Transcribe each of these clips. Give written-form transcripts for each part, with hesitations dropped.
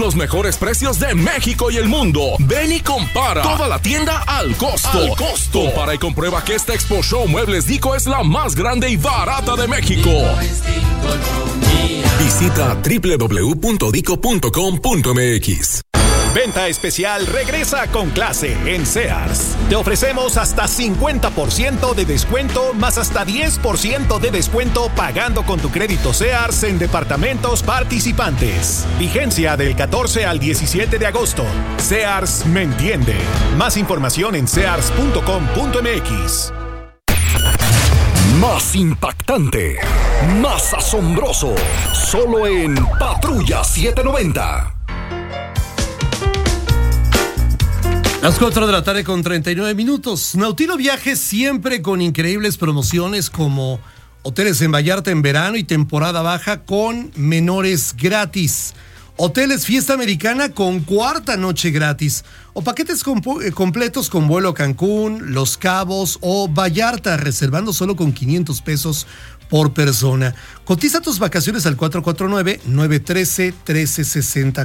los mejores precios de México y el mundo. Ven y compara. Toda la tienda al costo. Compara y comprueba que esta Expo Show Muebles Dico es la más grande y barata de México. Visita www.dico.com.mx. Venta especial regresa con clase en Sears. Te ofrecemos hasta 50% de descuento más hasta 10% de descuento pagando con tu crédito Sears en departamentos participantes. Vigencia del 14 al 17 de agosto. Sears me entiende. Más información en sears.com.mx. Más impactante, más asombroso, solo en Patrulla 790. Las 4 de la tarde con 39 minutos. Nautilo Viajes siempre con increíbles promociones como hoteles en Vallarta en verano y temporada baja con menores gratis. Hoteles Fiesta Americana con cuarta noche gratis. O paquetes completos con vuelo a Cancún, Los Cabos o Vallarta, reservando solo con 500 pesos por persona. Cotiza tus vacaciones al 449-913-1360.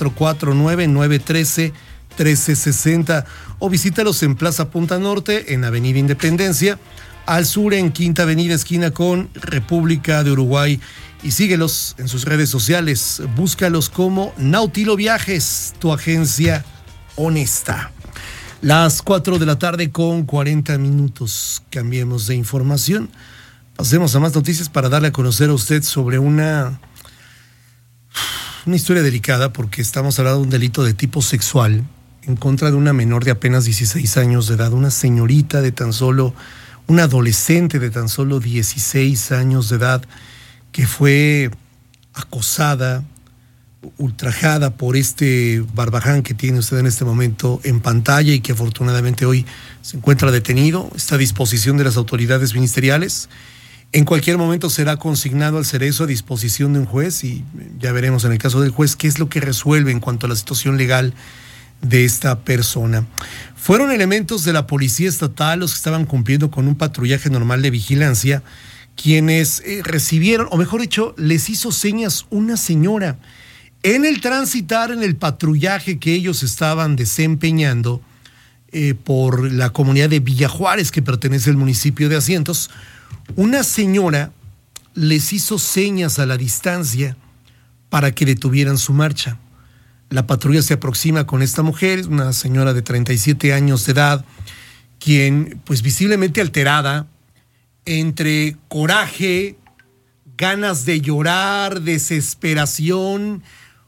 449-913-1360 o visítalos en Plaza Punta Norte, en Avenida Independencia, al sur en Quinta Avenida esquina con República de Uruguay, y síguelos en sus redes sociales, búscalos como Nautilo Viajes, tu agencia honesta. Las 4 de la tarde con 40 minutos, cambiemos de información, pasemos a más noticias para darle a conocer a usted sobre una historia delicada, porque estamos hablando de un delito de tipo sexual en contra de una menor de apenas 16 años de edad, una señorita de tan solo, una adolescente de tan solo 16 años de edad, que fue acosada, ultrajada por este barbaján que tiene usted en este momento en pantalla y que afortunadamente hoy se encuentra detenido, está a disposición de las autoridades ministeriales. En cualquier momento será consignado al Cerezo a disposición de un juez y ya veremos en el caso del juez qué es lo que resuelve en cuanto a la situación legal de esta persona. Fueron elementos de la Policía Estatal los que estaban cumpliendo con un patrullaje normal de vigilancia quienes recibieron, o mejor dicho, les hizo señas una señora en el transitar en el patrullaje que ellos estaban desempeñando por la comunidad de Villa Juárez, que pertenece al municipio de Asientos. Una señora les hizo señas a la distancia para que detuvieran su marcha. La patrulla se aproxima con esta mujer, una señora de 37 años de edad, quien, pues visiblemente alterada, entre coraje, ganas de llorar, desesperación,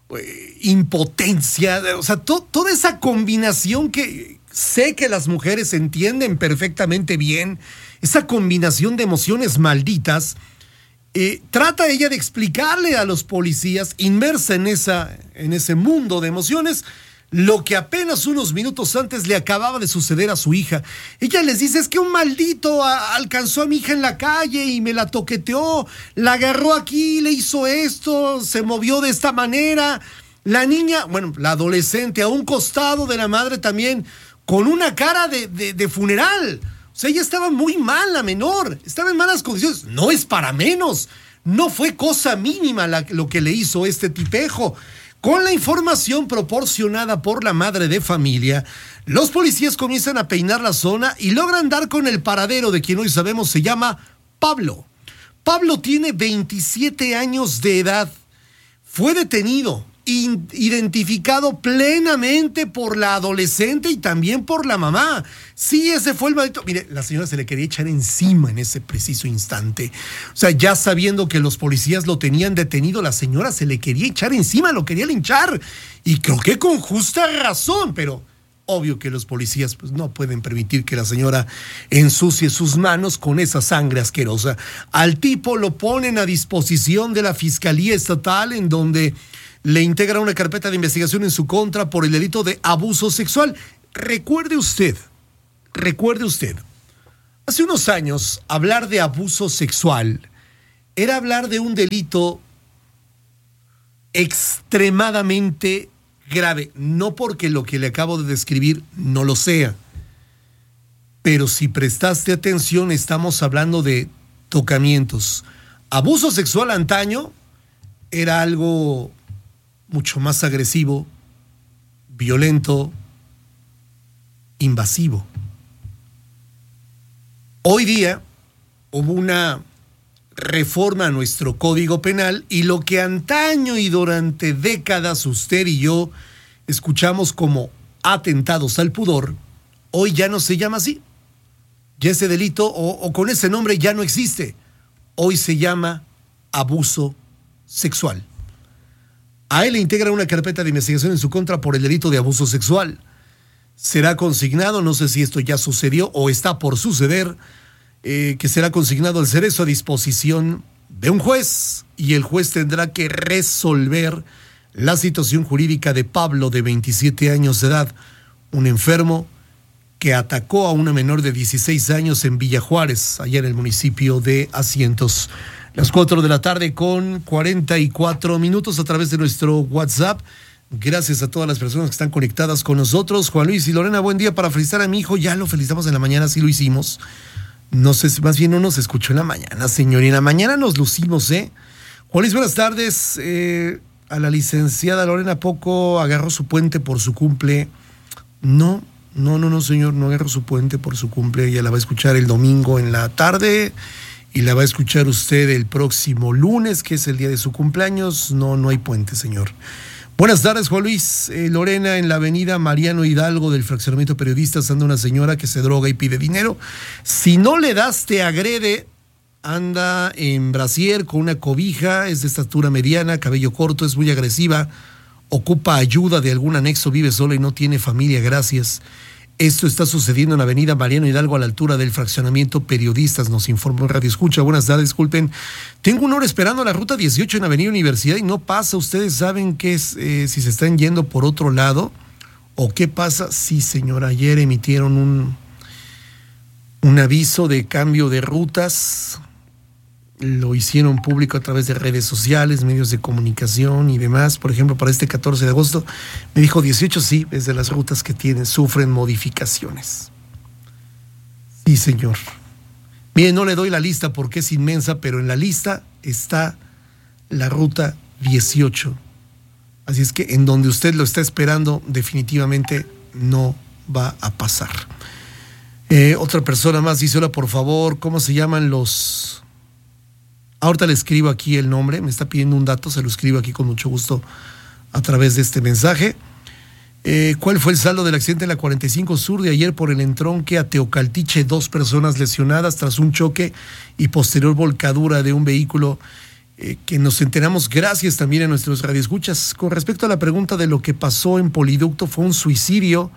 impotencia, o sea, toda esa combinación que sé que las mujeres entienden perfectamente bien, esa combinación de emociones malditas, trata ella de explicarle a los policías, inmersa en ese mundo de emociones, lo que apenas unos minutos antes le acababa de suceder a su hija. Ella les dice, es que un maldito alcanzó a mi hija en la calle y me la toqueteó, la agarró aquí, le hizo esto, se movió de esta manera. La niña, bueno, la adolescente a un costado de la madre también, con una cara de funeral. O sea, ella estaba muy mal, la menor, estaba en malas condiciones. No es para menos, no fue cosa mínima lo que le hizo este tipejo. Con la información proporcionada por la madre de familia, los policías comienzan a peinar la zona y logran dar con el paradero de quien hoy sabemos se llama Pablo. Pablo tiene 27 años de edad. Fue detenido, identificado plenamente por la adolescente y también por la mamá. Sí, ese fue el maldito. Mire, la señora se le quería echar encima en ese preciso instante. O sea, ya sabiendo que los policías lo tenían detenido, la señora se le quería echar encima, lo quería linchar. Y creo que con justa razón, pero obvio que los policías pues, no pueden permitir que la señora ensucie sus manos con esa sangre asquerosa. Al tipo lo ponen a disposición de la Fiscalía Estatal, en donde le integra una carpeta de investigación en su contra por el delito de abuso sexual. Recuerde usted, hace unos años hablar de abuso sexual era hablar de un delito extremadamente grave, no porque lo que le acabo de describir no lo sea, pero si prestaste atención estamos hablando de tocamientos. Abuso sexual antaño era algo mucho más agresivo, violento, invasivo. Hoy día hubo una reforma a nuestro Código Penal y lo que antaño y durante décadas usted y yo escuchamos como atentados al pudor, hoy ya no se llama así. Ya ese delito o con ese nombre ya no existe. Hoy se llama abuso sexual. A él le integra una carpeta de investigación en su contra por el delito de abuso sexual. Será consignado, no sé si esto ya sucedió o está por suceder, que será consignado el cerezo a disposición de un juez y el juez tendrá que resolver la situación jurídica de Pablo, de 27 años de edad, un enfermo que atacó a una menor de 16 años en Villa Juárez, allá en el municipio de Asientos. Las 4 de la tarde con 44 minutos a través de nuestro WhatsApp. Gracias a todas las personas que están conectadas con nosotros. Juan Luis y Lorena, buen día para felicitar a mi hijo. Ya lo felicitamos en la mañana, sí lo hicimos. No sé, más bien no nos escuchó en la mañana, señor. Y en la mañana nos lucimos, ¿eh? Juan Luis, buenas tardes. A la licenciada Lorena Poco agarró su puente por su cumple. No, señor, no agarró su puente por su cumple. Ella la va a escuchar el domingo en la tarde y la va a escuchar usted el próximo lunes, que es el día de su cumpleaños. No hay puente, señor. Buenas tardes, Juan Luis. Lorena, en la avenida Mariano Hidalgo del fraccionamiento Periodistas anda una señora que se droga y pide dinero. Si no le das, te agrede. Anda en brasier con una cobija, es de estatura mediana, cabello corto, es muy agresiva, ocupa ayuda de algún anexo, vive sola y no tiene familia, gracias. Esto está sucediendo en la avenida Mariano Hidalgo a la altura del fraccionamiento Periodistas, nos informó en Radio Escucha. Buenas tardes, disculpen. Tengo una hora esperando la ruta 18 en Avenida Universidad y no pasa. ¿Ustedes saben qué es, si se están yendo por otro lado o qué pasa? Sí, señora, ayer emitieron un aviso de cambio de rutas. Lo hicieron público a través de redes sociales, medios de comunicación y demás. Por ejemplo, para este 14 de agosto, me dijo 18, sí, es de las rutas que sufren modificaciones. Sí, señor. Mire, no le doy la lista porque es inmensa, pero en la lista está la ruta 18. Así es que en donde usted lo está esperando, definitivamente no va a pasar. Otra persona más dice, hola, por favor, ¿cómo se llaman los...? Ahorita le escribo aquí el nombre, me está pidiendo un dato, se lo escribo aquí con mucho gusto a través de este mensaje. ¿Cuál fue el saldo del accidente en la 45 Sur de ayer por el entronque a Teocaltiche? 2 personas lesionadas tras un choque y posterior volcadura de un vehículo que nos enteramos gracias también a nuestros radioescuchas. Con respecto a la pregunta de lo que pasó en Poliducto, fue un suicidio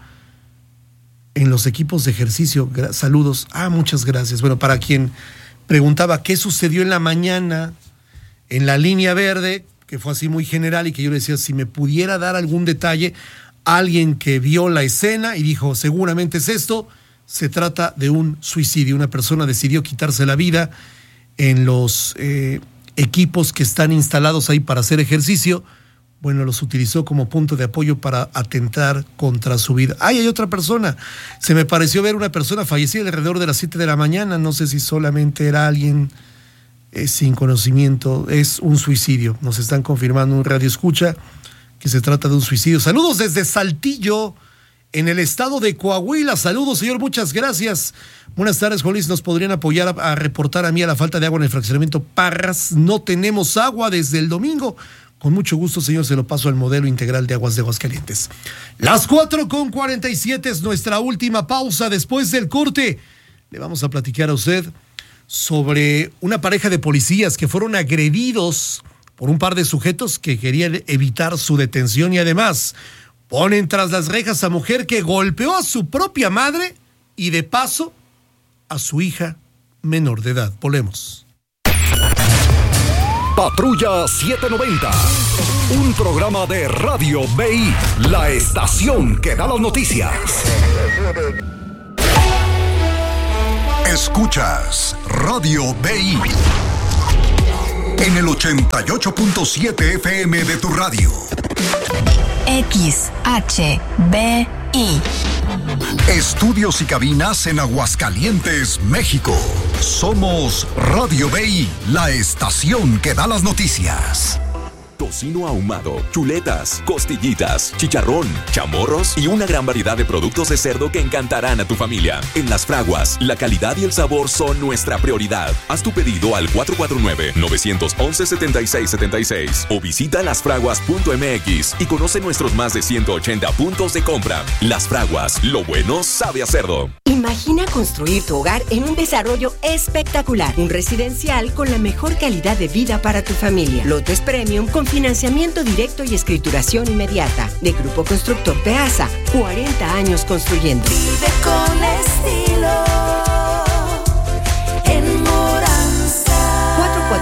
en los equipos de ejercicio. Saludos. Muchas gracias. Bueno, para quien preguntaba qué sucedió en la mañana en la línea verde, que fue así muy general y que yo le decía, si me pudiera dar algún detalle, alguien que vio la escena y dijo, seguramente es esto, se trata de un suicidio. Una persona decidió quitarse la vida en los equipos que están instalados ahí para hacer ejercicio. Bueno, los utilizó como punto de apoyo para atentar contra su vida. Hay otra persona. Se me pareció ver una persona fallecida alrededor de las 7 de la mañana. No sé si solamente era alguien sin conocimiento. Es un suicidio. Nos están confirmando un radio escucha que se trata de un suicidio. Saludos desde Saltillo, en el estado de Coahuila. Saludos, señor, muchas gracias. Buenas tardes, Juan Luis. ¿Nos podrían apoyar a reportar a mí a la falta de agua en el fraccionamiento Parras? No tenemos agua desde el domingo. Con mucho gusto, señor, se lo paso al modelo integral de aguas de Aguascalientes. Las 4:47 es nuestra última pausa. Después del corte, le vamos a platicar a usted sobre una pareja de policías que fueron agredidos por un par de sujetos que querían evitar su detención y además ponen tras las rejas a mujer que golpeó a su propia madre y de paso a su hija menor de edad. Volvemos. Patrulla 790, un programa de Radio BI, la estación que da las noticias. Escuchas Radio BI en el 88.7 FM de tu radio. XHBI. Estudios y cabinas en Aguascalientes, México. Somos Radio BI, la estación que da las noticias. tocino ahumado, chuletas, costillitas, chicharrón, chamorros y una gran variedad de productos de cerdo que encantarán a tu familia. En Las Fraguas, la calidad y el sabor son nuestra prioridad. Haz tu pedido al 449-911-7676 o visita lasfraguas.mx y conoce nuestros más de 180 puntos de compra. Las Fraguas, lo bueno sabe a cerdo. Imagina construir tu hogar en un desarrollo espectacular, un residencial con la mejor calidad de vida para tu familia. Lotes Premium con financiamiento directo y escrituración inmediata. De Grupo Constructor Peasa, 40 años construyendo. Vive con estilo en Moranza.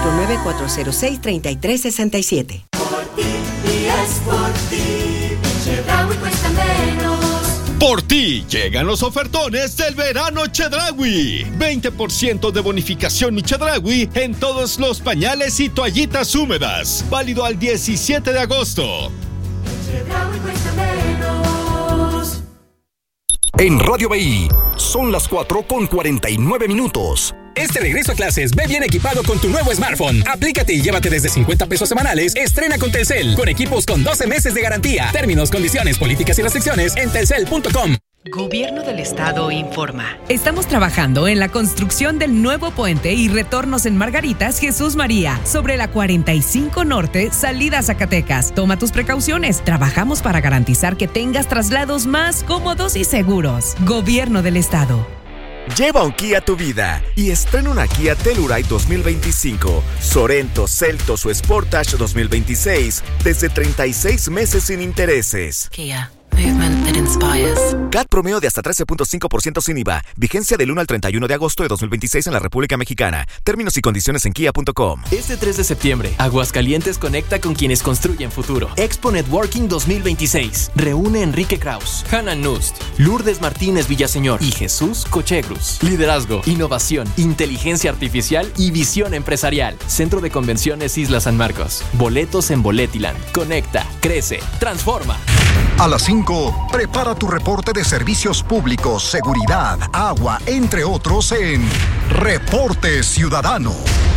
449-406-3367. Por ti, y es por ti, Chedraui cuesta menos. Por ti llegan los ofertones del verano Chedraui. 20% de bonificación mi Chedraui en todos los pañales y toallitas húmedas. Válido al 17 de agosto. Chedraui cuesta menos. En Radio BI, son las 4:49. Este regreso a clases, ve bien equipado con tu nuevo smartphone. Aplícate y llévate desde 50 pesos semanales. Estrena con Telcel, con equipos con 12 meses de garantía. Términos, condiciones, políticas y restricciones en telcel.com. Gobierno del Estado informa. Estamos trabajando en la construcción del nuevo puente y retornos en Margaritas Jesús María, sobre la 45 Norte, salida a Zacatecas. Toma tus precauciones. Trabajamos para garantizar que tengas traslados más cómodos y seguros. Gobierno del Estado. Lleva un Kia a tu vida y estrena una Kia Telluride 2025, Sorento, Seltos o Sportage 2026 desde 36 meses sin intereses. Kia. Movement that inspires. CAT promedio de hasta 13.5% sin IVA. Vigencia del 1 al 31 de agosto de 2026 en la República Mexicana. Términos y condiciones en kia.com. Este 3 de septiembre, Aguascalientes conecta con quienes construyen futuro. Expo Networking 2026. Reúne a Enrique Kraus, Hanan Nust, Lourdes Martínez Villaseñor y Jesús Cochegrus. Liderazgo, innovación, inteligencia artificial y visión empresarial. Centro de Convenciones Isla San Marcos. Boletos en Boletiland. Conecta, crece, transforma. A las 5, prepara tu reporte de servicios públicos, seguridad, agua, entre otros en Reporte Ciudadano.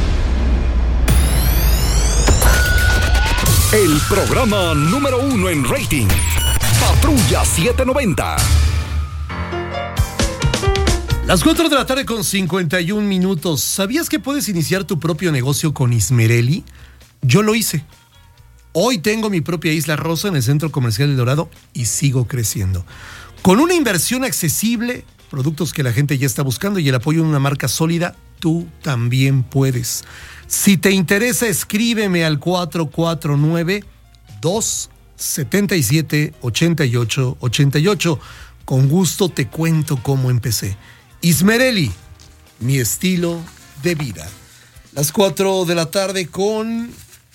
El programa número 1 en rating. Patrulla 790. Las 4 de la tarde con 51 minutos. ¿Sabías que puedes iniciar tu propio negocio con Ismerelli? Yo lo hice. Hoy tengo mi propia Isla Rosa en el Centro Comercial El Dorado y sigo creciendo. Con una inversión accesible, productos que la gente ya está buscando y el apoyo de una marca sólida, tú también puedes. Si te interesa, escríbeme al 449-277-8888. Con gusto te cuento cómo empecé. Ismerelli, mi estilo de vida. Las 4 de la tarde con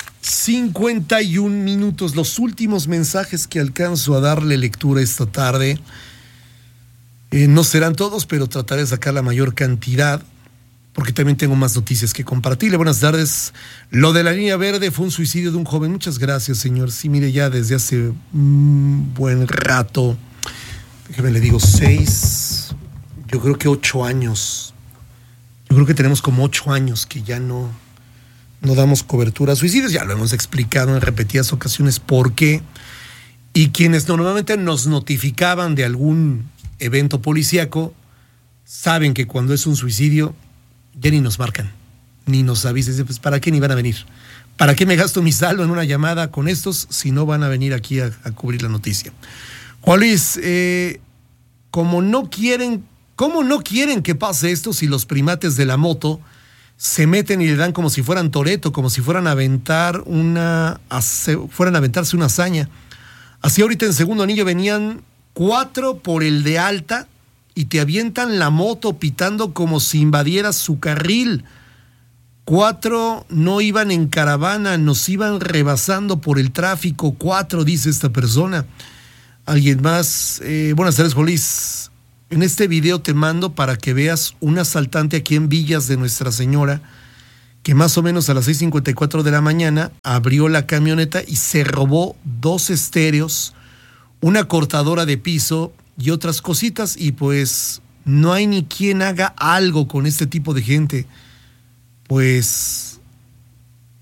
51 minutos. Los últimos mensajes que alcanzo a darle lectura esta tarde. No serán todos, pero trataré de sacar la mayor cantidad, porque también tengo más noticias que compartirle. Buenas tardes. Lo de la línea verde fue un suicidio de un joven. Muchas gracias, señor. Sí, mire, ya desde hace un buen rato, déjeme le digo, 6, yo creo que 8 años. Yo creo que tenemos como 8 años que ya no damos cobertura a suicidios. Ya lo hemos explicado en repetidas ocasiones por qué. Y quienes normalmente nos notificaban de algún evento policíaco saben que cuando es un suicidio ya ni nos marcan, ni nos avisan. Pues ¿para qué ni van a venir? ¿Para qué me gasto mi saldo en una llamada con estos si no van a venir aquí a cubrir la noticia? Juan Luis, ¿cómo no quieren que pase esto si los primates de la moto se meten y le dan como si fueran Toretto, como si fueran a aventarse una hazaña? Así ahorita en segundo anillo venían 4 por el de alta y te avientan la moto pitando como si invadieras su carril. 4 no iban en caravana, nos iban rebasando por el tráfico. 4, dice esta persona. Alguien más. Buenas tardes, Jolis. En este video te mando para que veas un asaltante aquí en Villas de Nuestra Señora, que más o menos a las 6:54 de la mañana abrió la camioneta y se robó 2 estéreos, una cortadora de piso y otras cositas, y pues no hay ni quien haga algo con este tipo de gente. Pues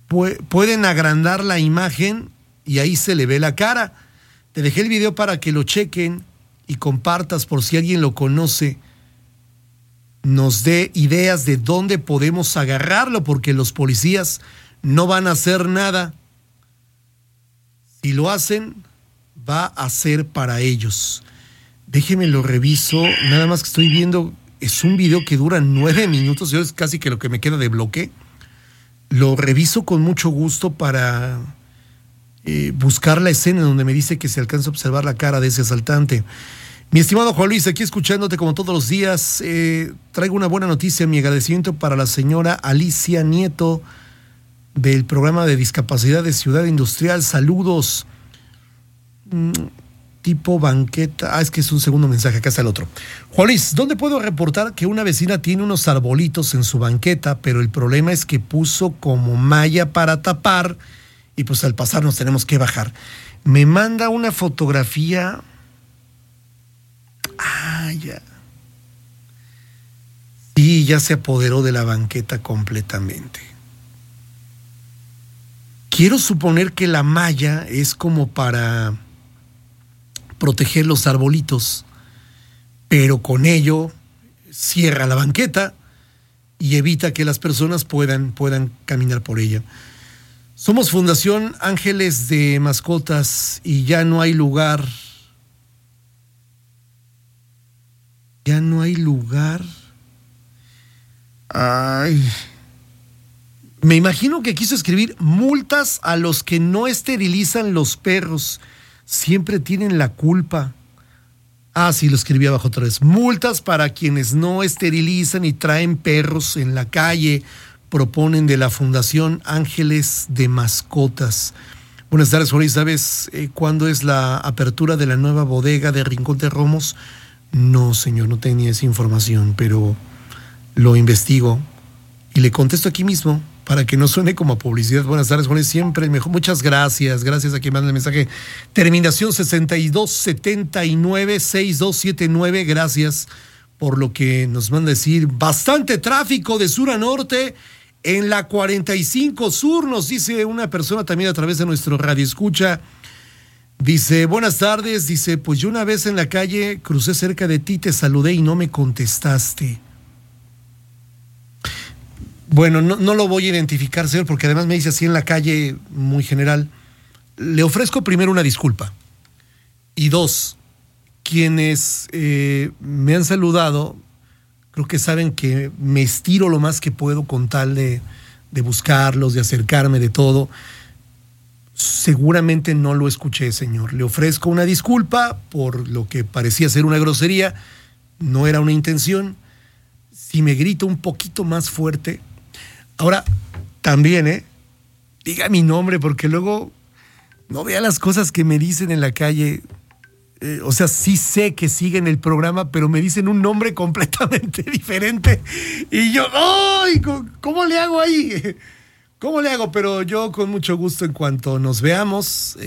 pueden agrandar la imagen y ahí se le ve la cara. Te dejé el video para que lo chequen y compartas por si alguien lo conoce. Nos dé ideas de dónde podemos agarrarlo, porque los policías no van a hacer nada. Si lo hacen, va a ser para ellos. Déjenme lo reviso, nada más que estoy viendo, es un video que dura 9 minutos, yo es casi que lo que me queda de bloque. Lo reviso con mucho gusto para buscar la escena donde me dice que se alcanza a observar la cara de ese asaltante. Mi estimado Juan Luis, aquí escuchándote como todos los días, traigo una buena noticia, mi agradecimiento para la señora Alicia Nieto del programa de discapacidad de Ciudad Industrial. Saludos. Tipo banqueta. Es que es un segundo mensaje, acá está el otro. Juan Luis, ¿dónde puedo reportar que una vecina tiene unos arbolitos en su banqueta, pero el problema es que puso como malla para tapar y pues al pasar nos tenemos que bajar? Me manda una fotografía. Ya. Sí, ya se apoderó de la banqueta completamente. Quiero suponer que la malla es como para proteger los arbolitos, pero con ello cierra la banqueta y evita que las personas puedan caminar por ella. Somos Fundación Ángeles de Mascotas y ya no hay lugar. Ya no hay lugar. Ay. Me imagino que quiso escribir multas a los que no esterilizan los perros. Siempre tienen la culpa. Sí, lo escribí abajo otra vez. Multas para quienes no esterilizan y traen perros en la calle. Proponen de la Fundación Ángeles de Mascotas. Buenas tardes, Jorge. ¿Sabes cuándo es la apertura de la nueva bodega de Rincón de Romos? No, señor, no tenía esa información, pero lo investigo y le contesto aquí mismo para que no suene como a publicidad. Buenas tardes, Juan, siempre el mejor. Muchas gracias. Gracias a quien manda el mensaje. Terminación 6279, 6279. Gracias por lo que nos manda decir. Bastante tráfico de sur a norte en la 45 Sur, nos dice una persona también a través de nuestro radio escucha. Dice, buenas tardes. Dice, pues yo una vez en la calle crucé cerca de ti, te saludé y no me contestaste. Bueno, no lo voy a identificar, señor, porque además me dice así en la calle, muy general. Le ofrezco primero una disculpa. Y dos, quienes me han saludado, creo que saben que me estiro lo más que puedo con tal de buscarlos, de acercarme, de todo. Seguramente no lo escuché, señor. Le ofrezco una disculpa por lo que parecía ser una grosería. No era una intención. Si me grito un poquito más fuerte. Ahora, también, diga mi nombre, porque luego no vea las cosas que me dicen en la calle. O sea, sí sé que siguen el programa, pero me dicen un nombre completamente diferente. Y yo, ¡ay! ¿Cómo le hago ahí? ¿Cómo le hago? Pero yo con mucho gusto, en cuanto nos veamos,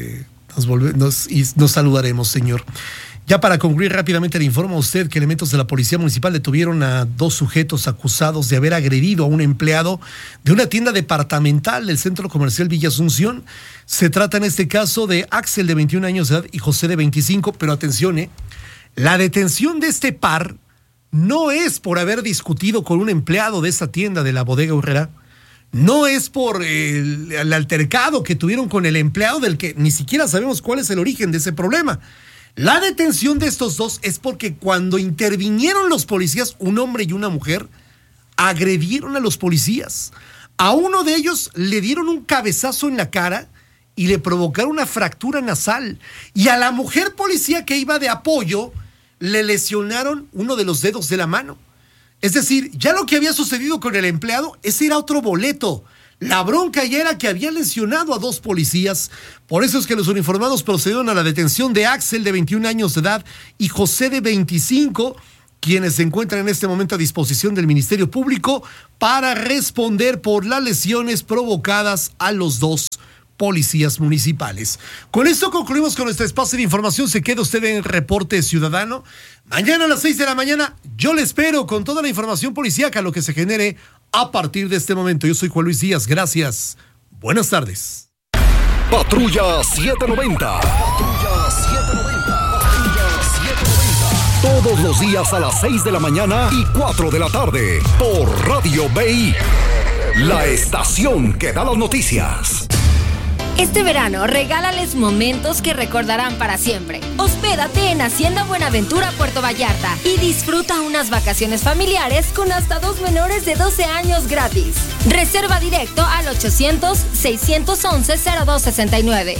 nos saludaremos, señor. Ya para concluir rápidamente, le informo a usted que elementos de la Policía Municipal detuvieron a 2 sujetos acusados de haber agredido a un empleado de una tienda departamental del Centro Comercial Villa Asunción. Se trata en este caso de Axel, de 21 años de edad, y José, de 25, pero atención, la detención de este par no es por haber discutido con un empleado de esa tienda de la Bodega Aurrera, no es por el altercado que tuvieron con el empleado del que ni siquiera sabemos cuál es el origen de ese problema. La detención de estos dos es porque cuando intervinieron los policías, un hombre y una mujer, agredieron a los policías. A uno de ellos le dieron un cabezazo en la cara y le provocaron una fractura nasal. Y a la mujer policía que iba de apoyo, le lesionaron uno de los dedos de la mano. Es decir, ya lo que había sucedido con el empleado, ese era otro boleto. La bronca ya era que había lesionado a 2 policías. Por eso es que los uniformados procedieron a la detención de Axel, de 21 años de edad, y José, de 25, quienes se encuentran en este momento a disposición del Ministerio Público para responder por las lesiones provocadas a los 2 policías municipales. Con esto concluimos con nuestro espacio de información. Se queda usted en Reporte Ciudadano. Mañana a las 6 de la mañana yo le espero con toda la información policíaca, lo que se genere a partir de este momento. Yo soy Juan Luis Díaz. Gracias Buenas tardes. Patrulla 790. Patrulla 790. Patrulla 790. Todos los días a las 6 de la mañana y 4 de la tarde. Por Radio BI. La estación que da las noticias. Este verano, regálales momentos que recordarán para siempre. Hospédate en Hacienda Buenaventura, Puerto Vallarta y disfruta unas vacaciones familiares con hasta 2 menores de 12 años gratis. Reserva directo al 800-611-0269.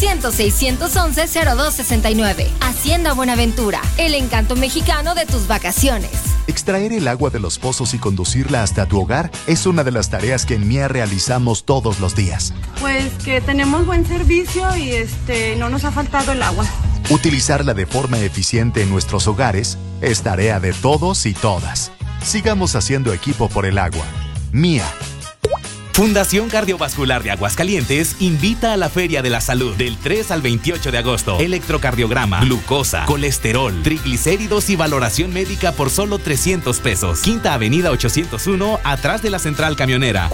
800-611-0269. Hacienda Buenaventura, el encanto mexicano de tus vacaciones. Extraer el agua de los pozos y conducirla hasta tu hogar es una de las tareas que en MIA realizamos todos los días. Pues que tenemos buen servicio y no nos ha faltado el agua. Utilizarla de forma eficiente en nuestros hogares es tarea de todos y todas. Sigamos haciendo equipo por el agua. MIA. Fundación Cardiovascular de Aguascalientes invita a la Feria de la Salud del 3 al 28 de agosto. Electrocardiograma, glucosa, colesterol, triglicéridos y valoración médica por solo 300 pesos. Quinta Avenida 801, atrás de la Central Camionera.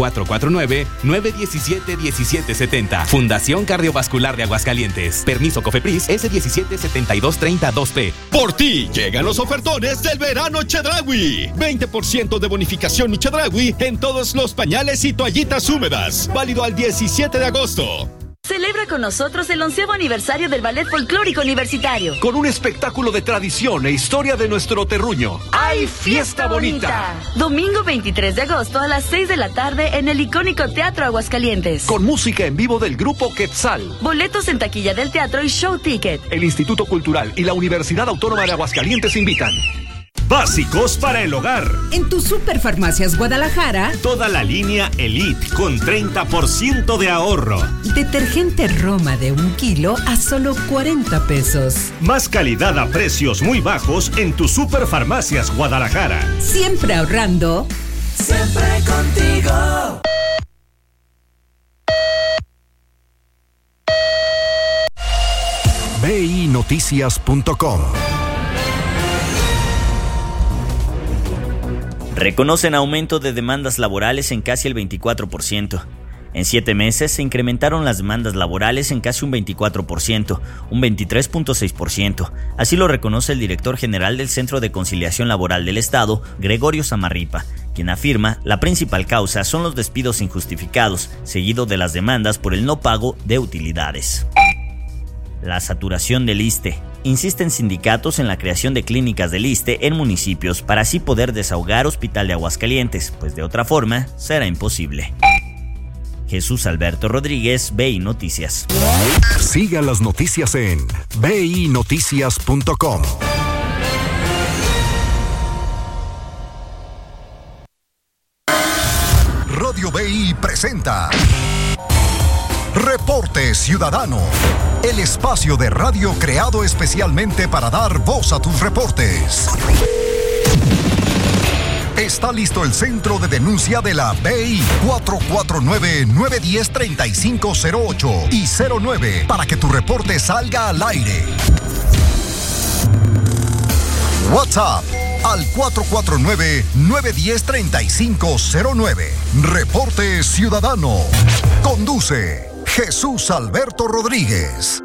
449-917-1770. Fundación Cardiovascular de Aguascalientes. Permiso COFEPRIS S177232P. Por ti llegan los ofertones del verano Chedraui. 20% de bonificación mi Chedraui en todos los pañales y toallitas húmedas, válido al 17 de agosto. Celebra con nosotros el 11º aniversario del Ballet Folclórico Universitario. Con un espectáculo de tradición e historia de nuestro terruño. ¡Ay, fiesta bonita! Domingo 23 de agosto a las 6 de la tarde en el icónico Teatro Aguascalientes. Con música en vivo del grupo Quetzal. Boletos en taquilla del teatro y show ticket. El Instituto Cultural y la Universidad Autónoma de Aguascalientes invitan. Básicos para el hogar. En tu Superfarmacias Guadalajara, toda la línea Elite con 30% de ahorro. Detergente Roma de 1 kilo a solo 40 pesos. Más calidad a precios muy bajos en tu Superfarmacias Guadalajara. Siempre ahorrando. Siempre contigo. BINoticias.com. Reconocen aumento de demandas laborales en casi el 24%. En 7 meses se incrementaron las demandas laborales en casi un 24%, un 23.6%. Así lo reconoce el director general del Centro de Conciliación Laboral del Estado, Gregorio Samarripa, quien afirma la principal causa son los despidos injustificados, seguido de las demandas por el no pago de utilidades. La saturación del ISSSTE. Insisten sindicatos en la creación de clínicas del ISSSTE en municipios para así poder desahogar Hospital de Aguascalientes, pues de otra forma será imposible. Jesús Alberto Rodríguez, BI Noticias. Siga las noticias en BINoticias.com. Radio BI presenta Reporte Ciudadano, el espacio de radio creado especialmente para dar voz a tus reportes. Está listo el centro de denuncia de la BI 449-910-3508 y 09 para que tu reporte salga al aire. WhatsApp al 449-910-3509. Reporte Ciudadano. Conduce Jesús Alberto Rodríguez.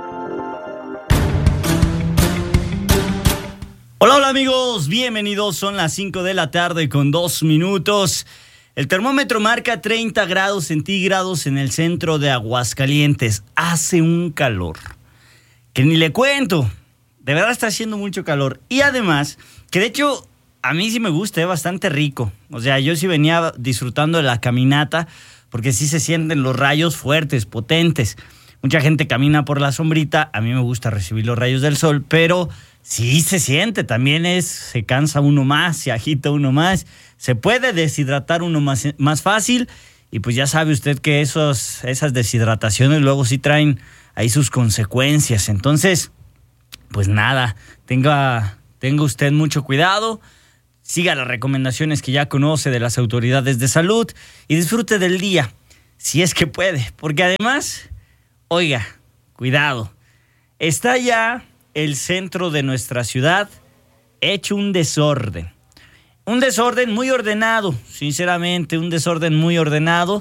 Hola amigos, bienvenidos, son las 5 de la tarde con 2 minutos. El termómetro marca 30 grados centígrados en el centro de Aguascalientes. Hace un calor que ni le cuento, de verdad está haciendo mucho calor. Y además, que de hecho a mí sí me gusta, es bastante rico. O sea, yo sí venía disfrutando de la caminata porque sí se sienten los rayos fuertes, potentes. Mucha gente camina por la sombrita, a mí me gusta recibir los rayos del sol, pero sí se siente, también se cansa uno más, se agita uno más, se puede deshidratar uno más fácil y pues ya sabe usted que esas deshidrataciones luego sí traen ahí sus consecuencias. Entonces, pues nada, tenga usted mucho cuidado, siga las recomendaciones que ya conoce de las autoridades de salud y disfrute del día, si es que puede, porque además, oiga, cuidado, está ya el centro de nuestra ciudad hecho un desorden muy ordenado, sinceramente, un desorden muy ordenado,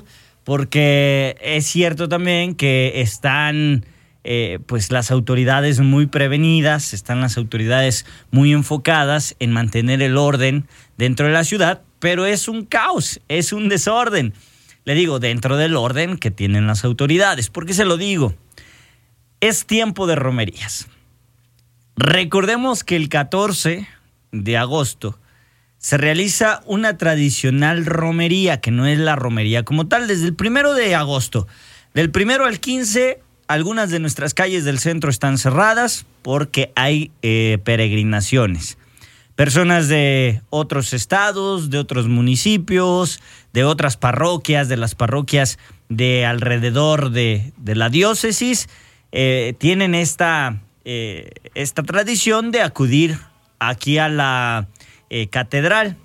porque es cierto también que están pues las autoridades muy prevenidas, están las autoridades muy enfocadas en mantener el orden dentro de la ciudad, pero es un caos, es un desorden. Le digo, dentro del orden que tienen las autoridades. ¿Por qué se lo digo? Es tiempo de romerías. Recordemos que el 14 de agosto se realiza una tradicional romería, que no es la romería como tal, desde el 1 de agosto. Del 1 al 15, algunas de nuestras calles del centro están cerradas porque hay peregrinaciones. Personas de otros estados, de otros municipios, de otras parroquias, de las parroquias de alrededor de la diócesis, tienen esta tradición de acudir aquí a la catedral,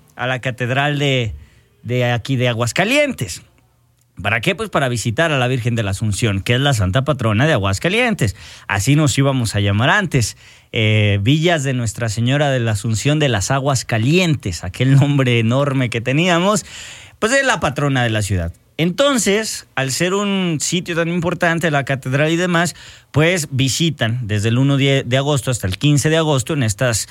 de aquí de Aguascalientes. ¿Para qué? Pues para visitar a la Virgen de la Asunción, que es la santa patrona de Aguascalientes. Así nos íbamos a llamar antes. Villas de Nuestra Señora de la Asunción de las Aguas Calientes, aquel nombre enorme que teníamos, pues es la patrona de la ciudad. Entonces, al ser un sitio tan importante, la catedral y demás, pues visitan desde el 1 de agosto hasta el 15 de agosto en estas,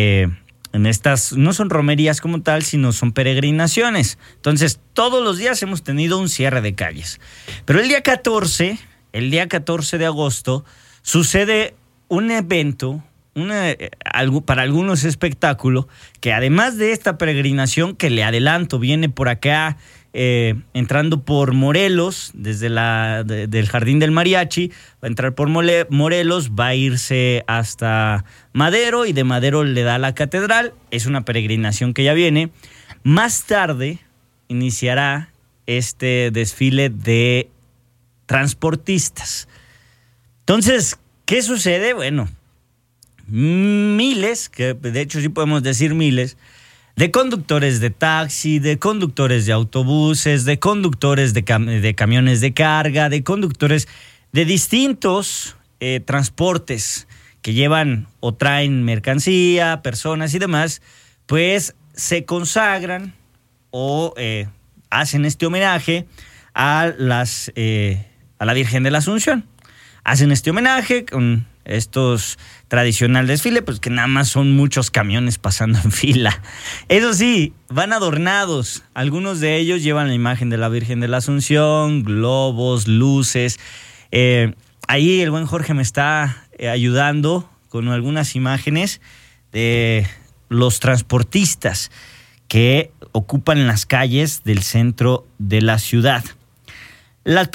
no son romerías como tal, sino son peregrinaciones. Entonces, todos los días hemos tenido un cierre de calles. Pero el día 14 de agosto, sucede un evento, para algunos espectáculo, que además de esta peregrinación, que le adelanto, viene por acá, entrando por Morelos, desde del Jardín del Mariachi, va a entrar por Morelos, va a irse hasta Madero y de Madero le da a la catedral. Es una peregrinación que ya viene. Más tarde iniciará este desfile de transportistas. Entonces, ¿qué sucede? Bueno, miles, que de hecho sí podemos decir miles, de conductores de taxi, de conductores de autobuses, de conductores de camiones de carga, de conductores de distintos transportes que llevan o traen mercancía, personas y demás, pues se consagran o hacen este homenaje a la Virgen de la Asunción. Hacen este homenaje con estos tradicional desfile, pues que nada más son muchos camiones pasando en fila. Eso sí, van adornados. Algunos de ellos llevan la imagen de la Virgen de la Asunción, globos, luces. Ahí el buen Jorge me está ayudando con algunas imágenes de los transportistas que ocupan las calles del centro de la ciudad. La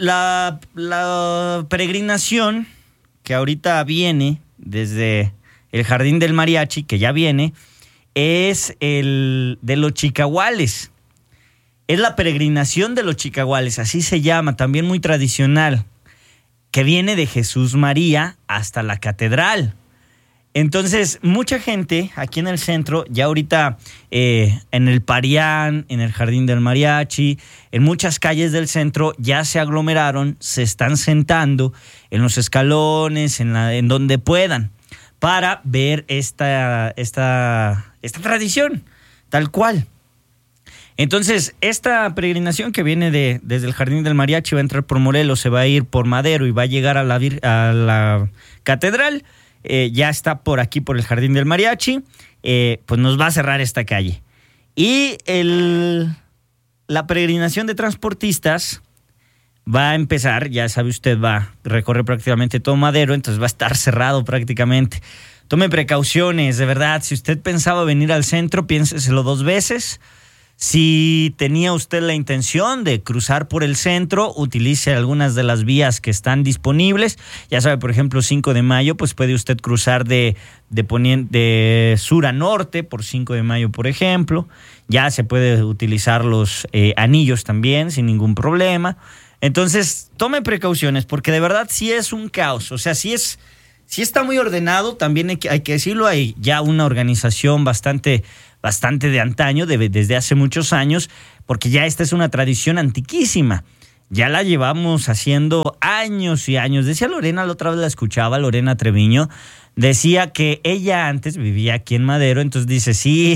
peregrinación que ahorita viene desde el Jardín del Mariachi, que ya viene, es el de los Chicahuales. Es la peregrinación de los Chicahuales, así se llama, también muy tradicional, que viene de Jesús María hasta la catedral. Entonces, mucha gente aquí en el centro, ya ahorita en el Parián, en el Jardín del Mariachi, en muchas calles del centro ya se aglomeraron, se están sentando en los escalones, en donde puedan, para ver esta tradición, tal cual. Entonces, esta peregrinación que viene desde el Jardín del Mariachi va a entrar por Morelos, se va a ir por Madero y va a llegar a la catedral. Ya está por aquí, por el Jardín del Mariachi, pues nos va a cerrar esta calle. Y la peregrinación de transportistas va a empezar, ya sabe usted, va a recorrer prácticamente todo Madero, entonces va a estar cerrado prácticamente. Tome precauciones, de verdad, si usted pensaba venir al centro, piénseselo 2 veces. Si tenía usted la intención de cruzar por el centro, utilice algunas de las vías que están disponibles. Ya sabe, por ejemplo, 5 de mayo, pues puede usted cruzar de sur a norte por 5 de mayo, por ejemplo. Ya se puede utilizar los anillos también sin ningún problema. Entonces, tome precauciones porque de verdad sí es un caos. O sea, sí está muy ordenado. También hay que decirlo, hay ya una organización bastante de antaño, desde hace muchos años, porque ya esta es una tradición antiquísima. Ya la llevamos haciendo años y años. Decía Lorena, la otra vez la escuchaba, Lorena Treviño, decía que ella antes vivía aquí en Madero, entonces dice, sí,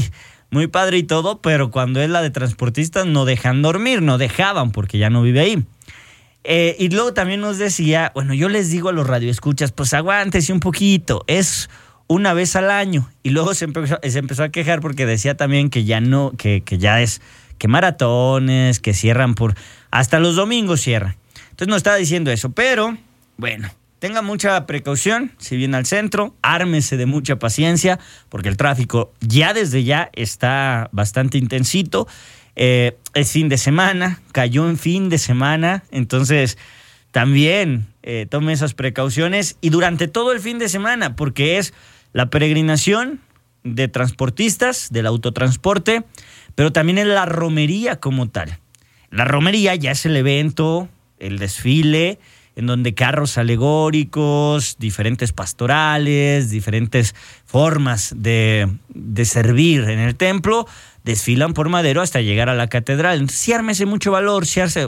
muy padre y todo, pero cuando es la de transportistas no dejan dormir, no dejaban porque ya no vive ahí. Y luego también nos decía, bueno, yo les digo a los radioescuchas, pues aguántese un poquito, es una vez al año. Y luego se empezó a quejar porque decía también que ya no, que ya es, que maratones, que cierran hasta los domingos cierran. Entonces nos estaba diciendo eso, pero bueno, tenga mucha precaución si viene al centro, ármese de mucha paciencia, porque el tráfico ya desde ya está bastante intensito. Es fin de semana, cayó en fin de semana, entonces también tome esas precauciones y durante todo el fin de semana, porque es la peregrinación de transportistas, del autotransporte, pero también es la romería como tal. La romería ya es el evento, el desfile, en donde carros alegóricos, diferentes pastorales, diferentes formas de servir en el templo, desfilan por Madero hasta llegar a la catedral. Entonces, sí, ármese mucho valor,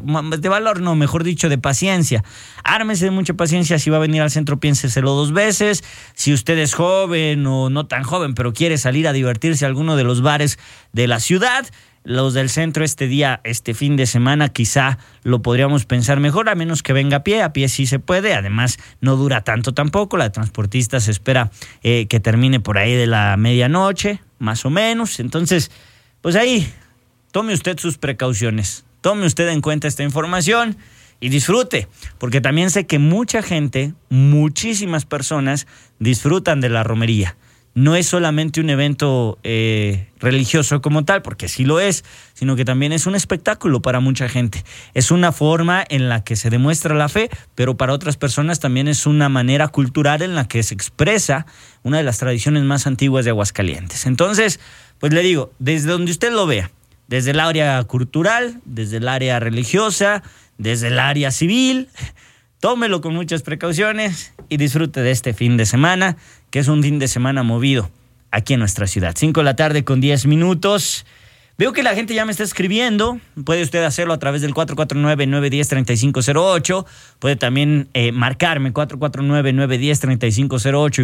mejor dicho, de paciencia. Ármese de mucha paciencia. Si va a venir al centro, piénseselo 2 veces. Si usted es joven o no tan joven, pero quiere salir a divertirse a alguno de los bares de la ciudad, los del centro este fin de semana, quizá lo podríamos pensar mejor, a menos que venga a pie sí se puede, además no dura tanto tampoco, la transportista se espera que termine por ahí de la medianoche, más o menos, entonces, pues ahí, tome usted sus precauciones, tome usted en cuenta esta información y disfrute, porque también sé que mucha gente, muchísimas personas disfrutan de la romería. No es solamente un evento religioso como tal, porque sí lo es, sino que también es un espectáculo para mucha gente. Es una forma en la que se demuestra la fe, pero para otras personas también es una manera cultural en la que se expresa una de las tradiciones más antiguas de Aguascalientes. Entonces, pues le digo, desde donde usted lo vea, desde el área cultural, desde el área religiosa, desde el área civil, tómelo con muchas precauciones y disfrute de este fin de semana, que es un fin de semana movido aquí en nuestra ciudad. 5:10 p.m. Veo que la gente ya me está escribiendo. Puede usted hacerlo a través del 449-910-3508. Puede también marcarme 449-910-3508 y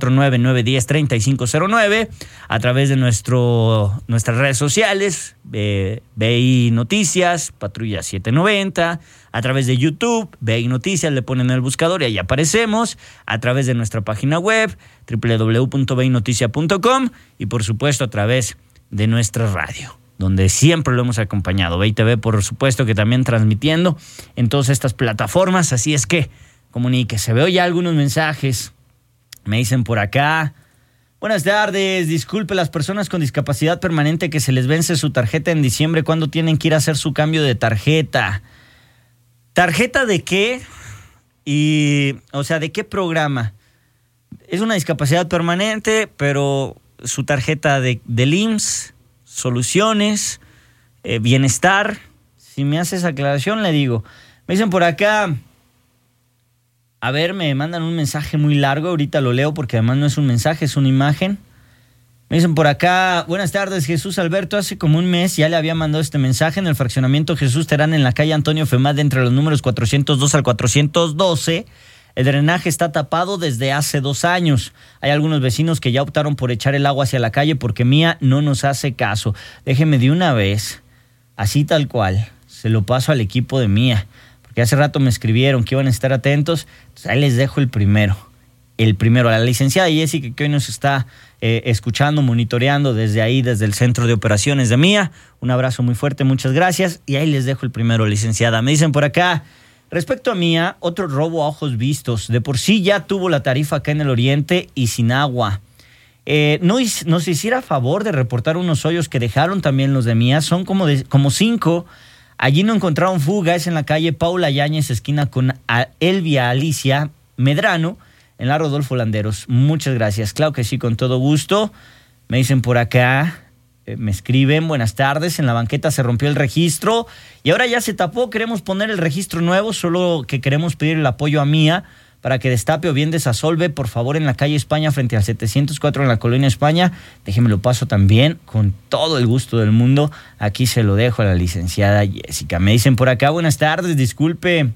449-910-3509 a través de nuestras redes sociales, BI Noticias, Patrulla 790, a través de YouTube, BI Noticias, le ponen en el buscador y ahí aparecemos, a través de nuestra página web, www.binoticia.com y por supuesto a través de nuestra radio, donde siempre lo hemos acompañado. BI TV, por supuesto, que también transmitiendo en todas estas plataformas, así es que comuníquese. Veo ya algunos mensajes, me dicen por acá: buenas tardes, disculpe, las personas con discapacidad permanente que se les vence su tarjeta en diciembre, ¿cuándo tienen que ir a hacer su cambio de tarjeta? ¿Tarjeta de qué? ¿De qué programa? Es una discapacidad permanente, pero su tarjeta del IMSS, Soluciones, Bienestar. Si me hace esa aclaración, le digo. Me dicen por acá, a ver, me mandan un mensaje muy largo, ahorita lo leo porque además no es un mensaje, es una imagen. Me dicen por acá: buenas tardes, Jesús Alberto, hace como un mes ya le había mandado este mensaje en el fraccionamiento Jesús Terán en la calle Antonio Femad entre los números 402 al 412. El drenaje está tapado desde hace 2 años. Hay algunos vecinos que ya optaron por echar el agua hacia la calle porque Mía no nos hace caso. Déjeme de una vez, así tal cual, se lo paso al equipo de Mía, porque hace rato me escribieron que iban a estar atentos. Entonces ahí les dejo el primero, a la licenciada Jessica, que hoy nos está escuchando, monitoreando desde ahí, desde el centro de operaciones de Mía. Un abrazo muy fuerte, muchas gracias. Y ahí les dejo el primero, licenciada. Me dicen por acá: respecto a Mía, otro robo a ojos vistos. De por sí ya tuvo la tarifa acá en el oriente y sin agua. Nos hiciera favor de reportar unos hoyos que dejaron también los de Mía. Son como 5. Allí no encontraron fuga. Es en la calle Paula Yáñez, esquina con Elvia Alicia Medrano, en la Rodolfo Landeros. Muchas gracias. Claro que sí, con todo gusto. Me dicen por acá, me escriben: buenas tardes, en la banqueta se rompió el registro y ahora ya se tapó, queremos poner el registro nuevo, solo que queremos pedir el apoyo a Mía para que destape o bien desasolve, por favor, en la calle España frente al 704 en la Colonia España. Déjeme lo paso también con todo el gusto del mundo. Aquí se lo dejo a la licenciada Jessica. Me dicen por acá: buenas tardes, disculpe,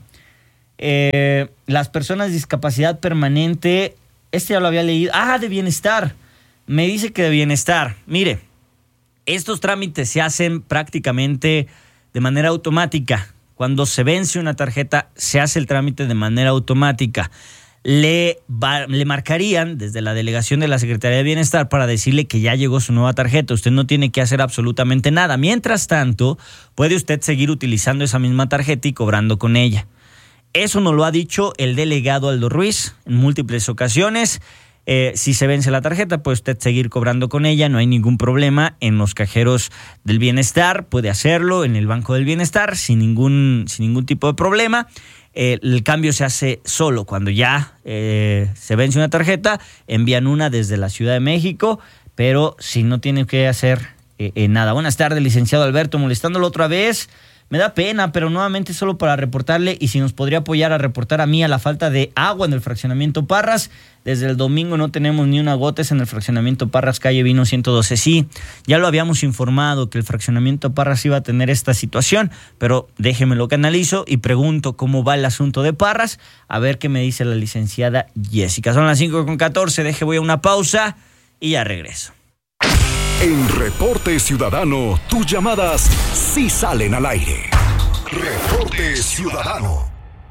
las personas de discapacidad permanente, ya lo había leído. De Bienestar. Me dice que de Bienestar. Mire, Estos trámites se hacen prácticamente de manera automática. Cuando se vence una tarjeta, se hace el trámite de manera automática. Le marcarían desde la delegación de la Secretaría de Bienestar para decirle que ya llegó su nueva tarjeta. Usted no tiene que hacer absolutamente nada. Mientras tanto, puede usted seguir utilizando esa misma tarjeta y cobrando con ella. Eso nos lo ha dicho el delegado Aldo Ruiz en múltiples ocasiones. Si se vence la tarjeta, puede usted seguir cobrando con ella, no hay ningún problema. En los cajeros del bienestar puede hacerlo, en el Banco del Bienestar, sin ningún tipo de problema. El cambio se hace solo cuando ya se vence una tarjeta, envían una desde la Ciudad de México, pero si no tiene que hacer nada. Buenas tardes, licenciado Alberto, molestándolo otra vez. Me da pena, pero nuevamente solo para reportarle, y si nos podría apoyar a reportar a mí a la falta de agua en el fraccionamiento Parras. Desde el domingo no tenemos ni una gota en el fraccionamiento Parras, calle Vino 112. Sí, ya lo habíamos informado que el fraccionamiento Parras iba a tener esta situación, pero déjeme lo que analizo y pregunto cómo va el asunto de Parras, a ver qué me dice la licenciada Jessica. Son las 5:14, voy a una pausa y ya regreso. En Reporte Ciudadano, tus llamadas sí salen al aire. Reporte Ciudadano.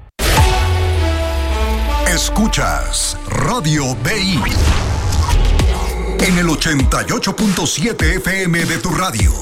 Escuchas Radio BI en el 88.7 FM de tu radio.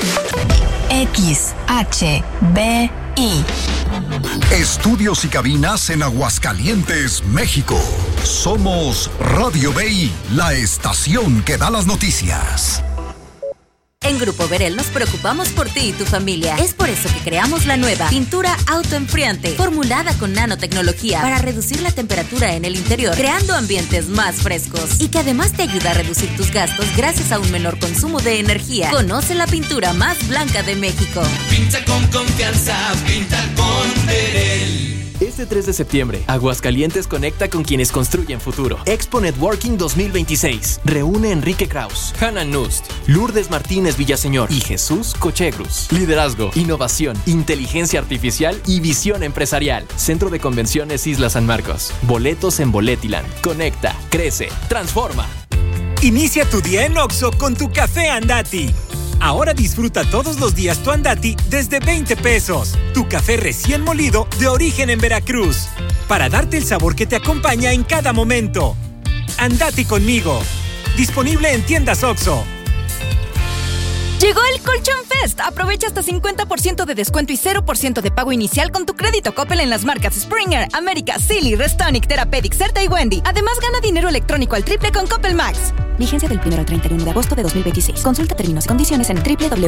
XHBI. Estudios y cabinas en Aguascalientes, México. Somos Radio BI, la estación que da las noticias. En Grupo Verel nos preocupamos por ti y tu familia. Es por eso que creamos la nueva pintura autoenfriante, formulada con nanotecnología para reducir la temperatura en el interior, creando ambientes más frescos. Y que además te ayuda a reducir tus gastos gracias a un menor consumo de energía. Conoce la pintura más blanca de México. Pinta con confianza, pinta con Verel. Este 3 de septiembre, Aguascalientes conecta con quienes construyen futuro. Expo Networking 2026. Reúne Enrique Kraus, Hannah Nust, Lourdes Martínez Villaseñor y Jesús Cochegrus. Liderazgo, innovación, inteligencia artificial y visión empresarial. Centro de Convenciones Isla San Marcos. Boletos en Boletiland. Conecta, crece, transforma. Inicia tu día en Oxxo con tu café Andati. Ahora disfruta todos los días tu Andati desde 20 pesos. Tu café recién molido de origen en Veracruz. Para darte el sabor que te acompaña en cada momento. Andati conmigo. Disponible en tiendas Oxxo. Llegó el Colchón Fest. Aprovecha hasta 50% de descuento y 0% de pago inicial con tu crédito Coppel en las marcas Springer, América, Silly, Restonic, Therapeutic, Certa y Wendy. Además, gana dinero electrónico al triple con Coppel Max. Vigencia del 1 al 31 de agosto de 2026. Consulta términos y condiciones en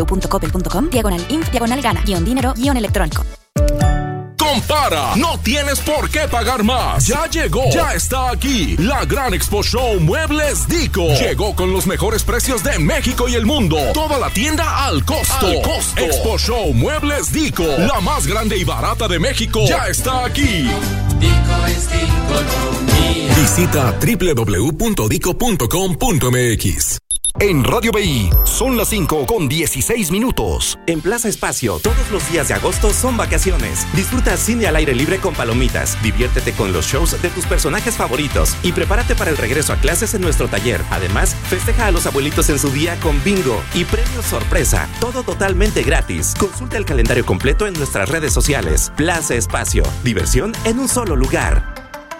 www.coppel.com/info-gana-dinero-electrónico. Compara, no tienes por qué pagar más. Ya llegó, ya está aquí la gran Expo Show Muebles Dico. Llegó con los mejores precios de México y el mundo. Toda la tienda al costo. Expo Show Muebles Dico, la más grande y barata de México, ya está aquí. Dico es Diconomía. Visita www.dico.com.mx. En Radio BI son las 5:16. En Plaza Espacio, todos los días de agosto son vacaciones. Disfruta cine al aire libre con palomitas, diviértete con los shows de tus personajes favoritos y prepárate para el regreso a clases en nuestro taller. Además, festeja a los abuelitos en su día con bingo y premios sorpresa. Todo totalmente gratis. Consulta el calendario completo en nuestras redes sociales. Plaza Espacio, diversión en un solo lugar.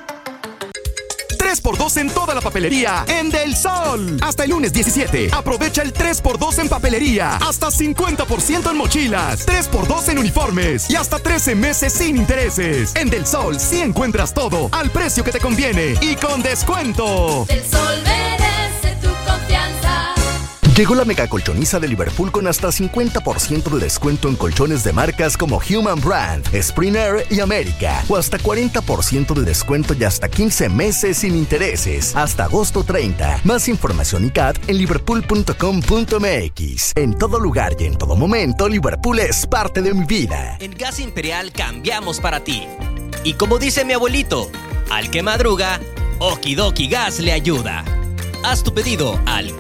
3x2 en toda la papelería en Del Sol. Hasta el lunes 17. Aprovecha el 3x2 en papelería. Hasta 50% en mochilas. 3x2 en uniformes. Y hasta 13 meses sin intereses. En Del Sol sí encuentras todo al precio que te conviene y con descuento. Del Sol merece tu confianza. Llegó la mega colchoniza de Liverpool con hasta 50% de descuento en colchones de marcas como Human Brand, Springer y América. O hasta 40% de descuento y hasta 15 meses sin intereses. Hasta agosto 30. Más información y CAT en liverpool.com.mx. En todo lugar y en todo momento, Liverpool es parte de mi vida. En Gas Imperial cambiamos para ti. Y como dice mi abuelito, al que madruga, Okidoki Gas le ayuda. Haz tu pedido al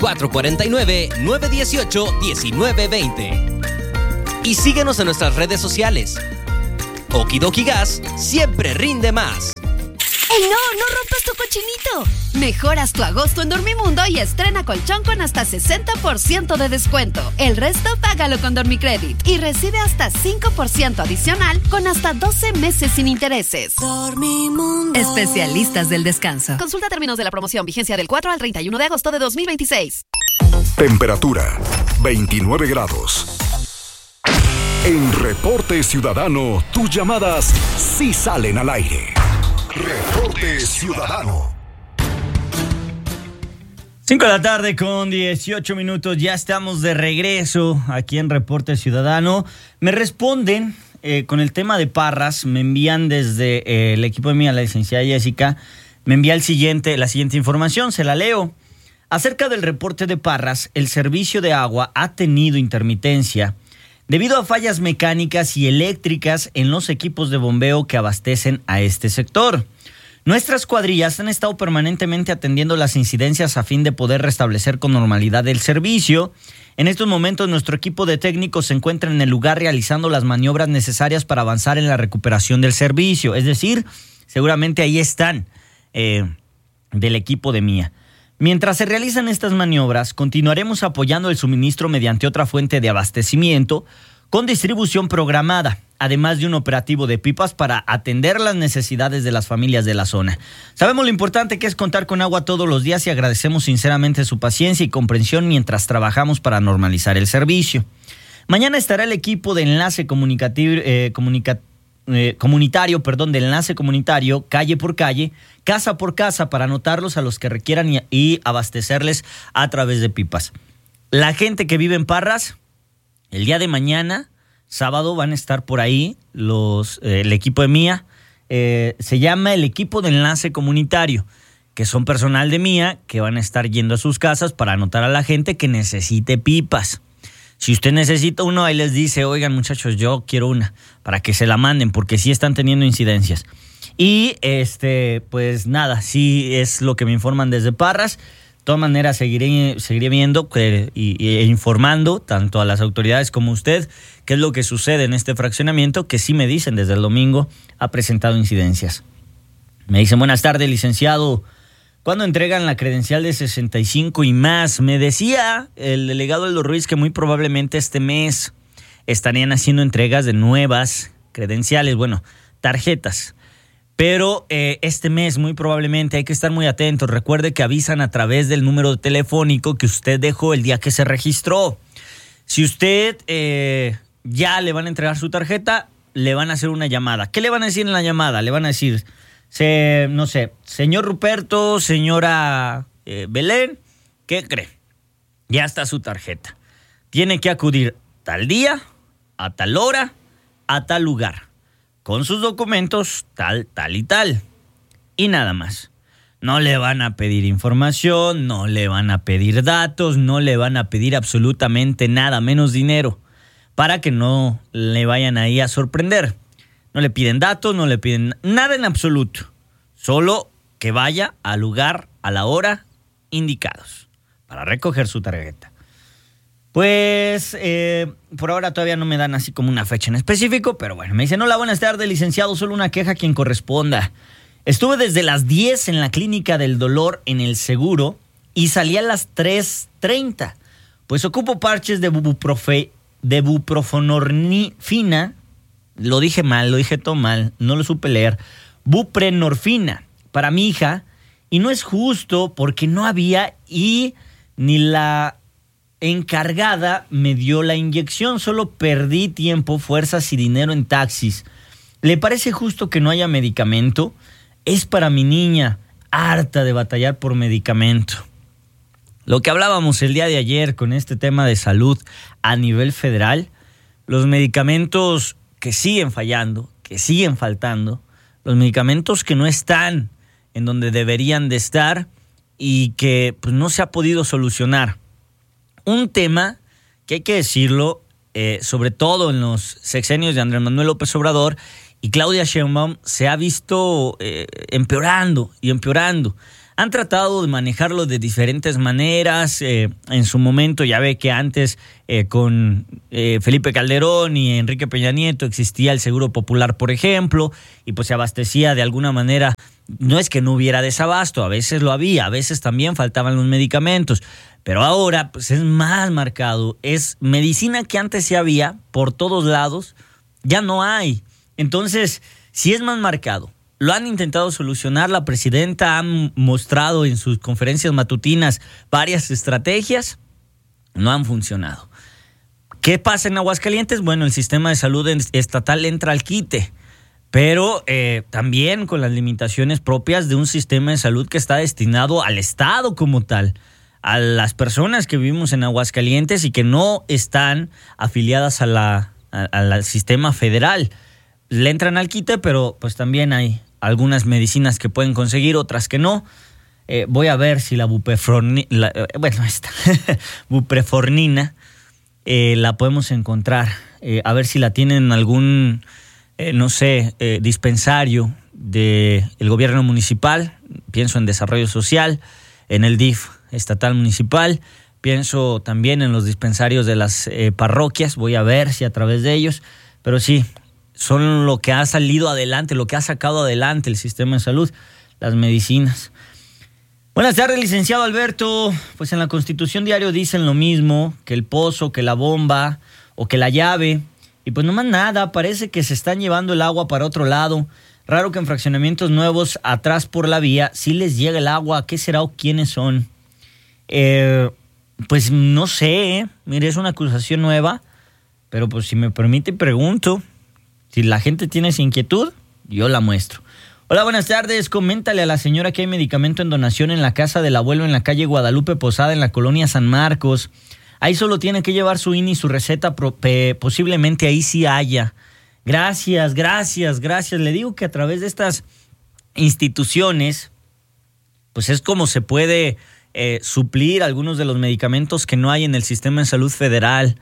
449-918-1920. Y síguenos en nuestras redes sociales. Okidoki Gas siempre rinde más. ¡Ey, no rompas tu cochinito! Mejoras tu agosto en Dormimundo y estrena colchón con hasta 60% de descuento. El resto págalo con Dormicredit y recibe hasta 5% adicional con hasta 12 meses sin intereses. Dormimundo. Especialistas del descanso. Consulta términos de la promoción, vigencia del 4 al 31 de agosto de 2026. Temperatura 29 grados. En Reporte Ciudadano, tus llamadas sí salen al aire. Reporte Ciudadano. 5 de la tarde con 18 minutos, ya estamos de regreso aquí en Reporte Ciudadano. Me responden con el tema de Parras, me envían desde el equipo de mía, la licenciada Jessica, me envía la siguiente información, se la leo. Acerca del reporte de Parras, el servicio de agua ha tenido intermitencia debido a fallas mecánicas y eléctricas en los equipos de bombeo que abastecen a este sector. Nuestras cuadrillas han estado permanentemente atendiendo las incidencias a fin de poder restablecer con normalidad el servicio. En estos momentos nuestro equipo de técnicos se encuentra en el lugar realizando las maniobras necesarias para avanzar en la recuperación del servicio. Es decir, seguramente ahí están del equipo de mía. Mientras se realizan estas maniobras, continuaremos apoyando el suministro mediante otra fuente de abastecimiento con distribución programada, además de un operativo de pipas para atender las necesidades de las familias de la zona. Sabemos lo importante que es contar con agua todos los días y agradecemos sinceramente su paciencia y comprensión mientras trabajamos para normalizar el servicio. Mañana estará el equipo de enlace comunitario, de enlace comunitario, calle por calle, casa por casa, para anotarlos a los que requieran y abastecerles a través de pipas. La gente que vive en Parras, el día de mañana, sábado, van a estar por ahí el equipo de mía. Se llama el equipo de enlace comunitario, que son personal de mía que van a estar yendo a sus casas para anotar a la gente que necesite pipas. Si usted necesita uno, ahí les dice, oigan muchachos, yo quiero una, para que se la manden, porque sí están teniendo incidencias. Y pues nada, sí es lo que me informan desde Parras. De todas maneras, seguiré viendo e informando tanto a las autoridades como a usted qué es lo que sucede en este fraccionamiento, que sí me dicen desde el domingo ha presentado incidencias. Me dicen, buenas tardes, licenciado. ¿Cuándo entregan la credencial de 65 y más? Me decía el delegado Eldo Ruiz que muy probablemente este mes estarían haciendo entregas de nuevas credenciales, tarjetas. Pero este mes muy probablemente hay que estar muy atentos. Recuerde que avisan a través del número telefónico que usted dejó el día que se registró. Si usted ya le van a entregar su tarjeta, le van a hacer una llamada. ¿Qué le van a decir en la llamada? Le van a decir, señor Ruperto, señora Belén, ¿qué cree? Ya está su tarjeta. Tiene que acudir tal día, a tal hora, a tal lugar, con sus documentos tal y tal. Y nada más. No le van a pedir información, no le van a pedir datos, no le van a pedir absolutamente nada, menos dinero, para que no le vayan ahí a sorprender. No le piden datos, no le piden nada en absoluto. Solo que vaya al lugar, a la hora indicados para recoger su tarjeta. Pues por ahora todavía no me dan así como una fecha en específico, pero bueno, me dicen, hola, buenas tardes, licenciado, solo una queja a quien corresponda. Estuve desde las 10 en la clínica del dolor en el seguro y salí a las 3:30. Pues ocupo parches de buprenorfina. Lo dije mal, lo dije todo mal, no lo supe leer. Buprenorfina para mi hija, y no es justo porque no había y ni la encargada me dio la inyección, solo perdí tiempo, fuerzas y dinero en taxis. ¿Le parece justo que no haya medicamento? Es para mi niña, harta de batallar por medicamento. Lo que hablábamos el día de ayer con este tema de salud a nivel federal, los medicamentos que siguen fallando, que siguen faltando, los medicamentos que no están en donde deberían de estar y que pues, no se ha podido solucionar. Un tema que hay que decirlo, sobre todo en los sexenios de Andrés Manuel López Obrador y Claudia Sheinbaum, se ha visto empeorando y empeorando. Han tratado de manejarlo de diferentes maneras. En su momento, ya ve que antes con Felipe Calderón y Enrique Peña Nieto existía el Seguro Popular, por ejemplo, y pues se abastecía de alguna manera. No es que no hubiera desabasto, a veces lo había, a veces también faltaban los medicamentos, pero ahora pues es más marcado. Es medicina que antes sí había por todos lados, ya no hay. Entonces, sí es más marcado. Lo han intentado solucionar, la presidenta ha mostrado en sus conferencias matutinas varias estrategias, no han funcionado. ¿Qué pasa en Aguascalientes? Bueno, el sistema de salud estatal entra al quite, pero también con las limitaciones propias de un sistema de salud que está destinado al Estado como tal, a las personas que vivimos en Aguascalientes y que no están afiliadas al sistema federal. Le entran al quite, pero pues también hay algunas medicinas que pueden conseguir, otras que no. Voy a ver si la buprefornina la podemos encontrar. A ver si la tienen en algún, dispensario del gobierno municipal. Pienso en desarrollo social, en el DIF estatal municipal. Pienso también en los dispensarios de las parroquias. Voy a ver si a través de ellos. Pero sí, son lo que ha salido adelante, lo que ha sacado adelante el sistema de salud, las medicinas. Buenas tardes, licenciado Alberto. Pues en la Constitución Diario dicen lo mismo, que el pozo, que la bomba o que la llave. Y pues nomás nada, parece que se están llevando el agua para otro lado. Raro que en fraccionamientos nuevos atrás por la vía sí les llega el agua. ¿Qué será o quiénes son? Pues no sé, mire, es una acusación nueva, pero pues si me permite pregunto. Si la gente tiene esa inquietud, yo la muestro. Hola, buenas tardes. Coméntale a la señora que hay medicamento en donación en la casa del abuelo en la calle Guadalupe Posada, en la colonia San Marcos. Ahí solo tiene que llevar su INE y su receta, posiblemente ahí sí haya. Gracias. Le digo que a través de estas instituciones, pues es como se puede suplir algunos de los medicamentos que no hay en el sistema de salud federal.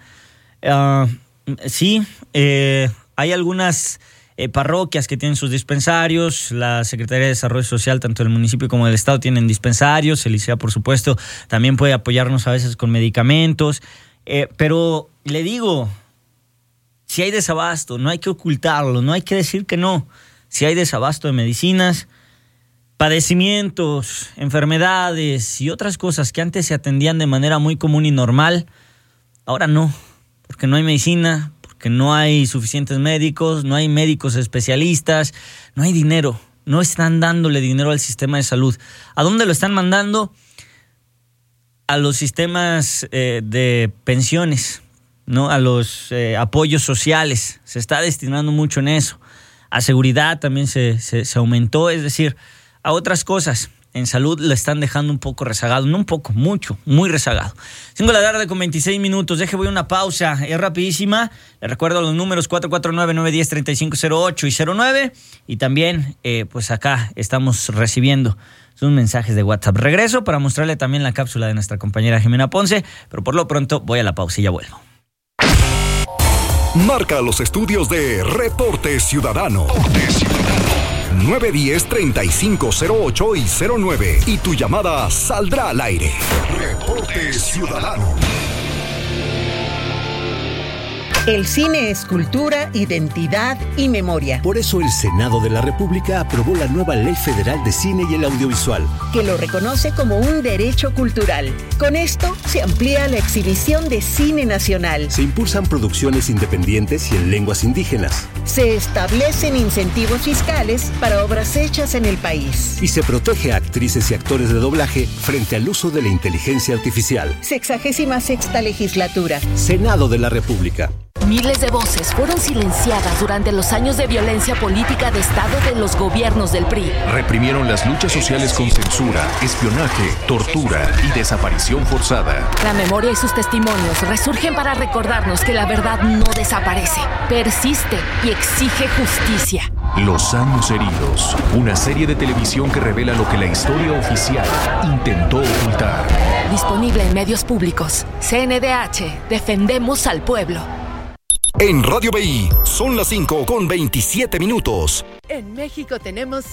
Hay algunas parroquias que tienen sus dispensarios. La Secretaría de Desarrollo Social, tanto del municipio como del estado, tienen dispensarios. El ICEA, por supuesto, también puede apoyarnos a veces con medicamentos. Pero le digo, si hay desabasto, no hay que ocultarlo, no hay que decir que no. Si hay desabasto de medicinas, padecimientos, enfermedades y otras cosas que antes se atendían de manera muy común y normal, ahora no, porque no hay medicina, que no hay suficientes médicos, no hay médicos especialistas, no hay dinero, no están dándole dinero al sistema de salud. ¿A dónde lo están mandando? A los sistemas de pensiones, ¿no? A los apoyos sociales. Se está destinando mucho en eso. A seguridad también se aumentó, es decir, a otras cosas. En salud lo están dejando un poco rezagado, no un poco, mucho, muy rezagado. 5:26 PM, voy a una pausa, es rapidísima. Les recuerdo los números 449-910-3508 y 09. Y también, pues acá estamos recibiendo sus mensajes de WhatsApp. Regreso para mostrarle también la cápsula de nuestra compañera Jimena Ponce, pero por lo pronto voy a la pausa y ya vuelvo. Marca los estudios de Reporte Ciudadano. 910-3508 y 09. Y tu llamada saldrá al aire. Reporte Ciudadano. El cine es cultura, identidad y memoria. Por eso el Senado de la República aprobó la nueva Ley Federal de Cine y el Audiovisual, que lo reconoce como un derecho cultural. Con esto se amplía la exhibición de cine nacional. Se impulsan producciones independientes y en lenguas indígenas. Se establecen incentivos fiscales para obras hechas en el país. Y se protege a actrices y actores de doblaje frente al uso de la inteligencia artificial. 66ª legislatura. Senado de la República. Miles de voces fueron silenciadas durante los años de violencia política de Estado de los gobiernos del PRI. Reprimieron las luchas sociales con censura, espionaje, tortura y desaparición forzada. La memoria y sus testimonios resurgen para recordarnos que la verdad no desaparece, persiste y exige justicia. Los años heridos, una serie de televisión que revela lo que la historia oficial intentó ocultar. Disponible en medios públicos. CNDH, defendemos al pueblo. En Radio BI son las 5:27. En México tenemos